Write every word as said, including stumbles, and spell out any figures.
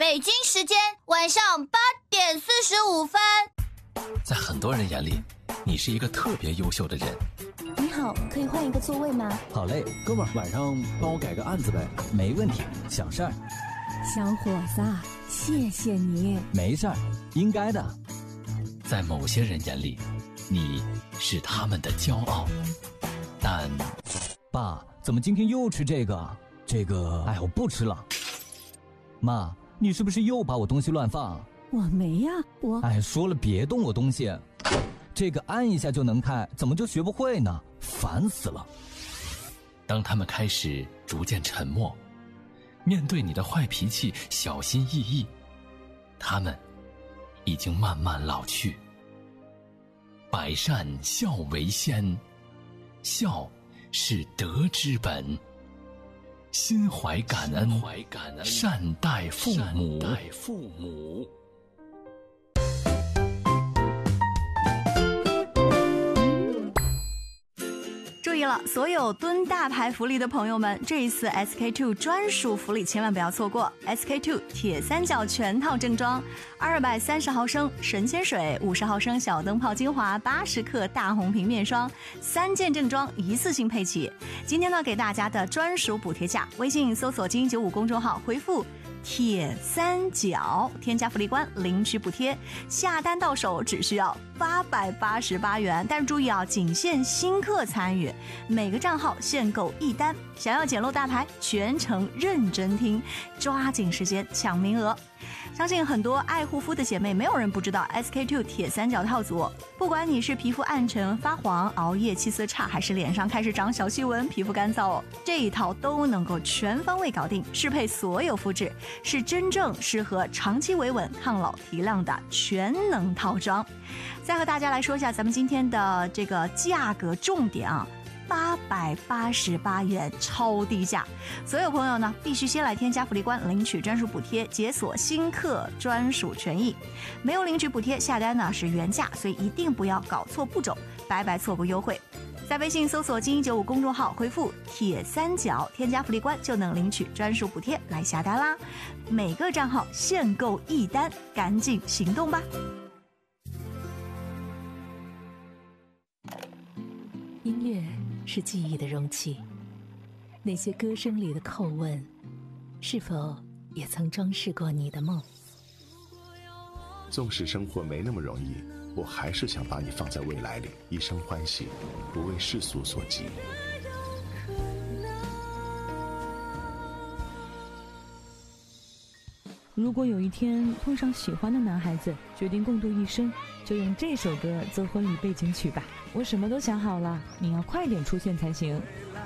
北京时间晚上八点四十五分。 在很多人眼里，你是一个特别优秀的人。 你好，可以换一个座位吗？ 好嘞，哥们儿，晚上帮我改个案子呗。 没问题，小事儿。 小伙子，谢谢你。 没事儿，应该的。 在某些人眼里，你是他们的骄傲，但…… 爸，怎么今天又吃这个？这个……哎，我不吃了。妈，你是不是又把我东西乱放？ 我没呀，我…… 哎，说了别动我东西。这个按一下就能开，怎么就学不会呢？烦死了！ 当他们开始逐渐沉默，面对你的坏脾气小心翼翼，他们已经慢慢老去。百善孝为先，孝是德之本。心怀感恩，善待父母。 注意了，所有蹲大牌福利的朋友们，这一次 S K two 专属福利千万不要错过。S K two 铁三角全套正装，二百三十毫升神仙水，五十毫升小灯泡精华，八十克大红瓶面霜，三件正装一次性配齐。今天呢，给大家的专属补贴价，微信搜索金九五公众号回复铁三角，添加福利官领取补贴，下单到手只需要八百八十八元。但是注意啊，仅限新客参与，每个账号限购一单。想要捡漏大牌，全程认真听，抓紧时间抢名额。相信很多爱护肤的姐妹，没有人不知道 S K two 铁三角套组。不管你是皮肤暗沉发黄、熬夜气色差，还是脸上开始长小细纹、皮肤干燥，这一套都能够全方位搞定，适配所有肤质，是真正适合长期维稳、抗老提亮的全能套装。再和大家来说一下咱们今天的这个价格重点啊。八百八十八元，超低价！所有朋友呢，必须先来添加福利官领取专属补贴，解锁新客专属权益。没有领取补贴，下单呢是原价，所以一定不要搞错步骤，白白错过优惠。在微信搜索金一九五公众号回复铁三角，添加福利官就能领取专属补贴来下单啦！每个账号限购一单，赶紧行动吧！ 音乐是记忆的容器，那些歌声里的叩问，是否也曾装饰过你的梦？ 纵使生活没那么容易，我还是想把你放在未来里，一生欢喜，不为世俗所及。 如果有一天碰上喜欢的男孩子，决定共度一生，就用这首歌做婚礼背景曲吧。我什么都想好了，你要快点出现才行。